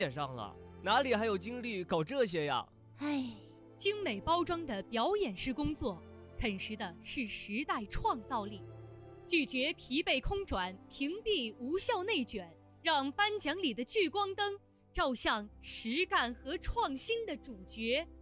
也上了，哪里还有精力搞这些呀？ 唉， 精美包装的表演式工作，啃食的是时代创造力。拒绝疲惫空转，屏蔽无效内卷，让颁奖礼的聚光灯照向实干和创新的主角。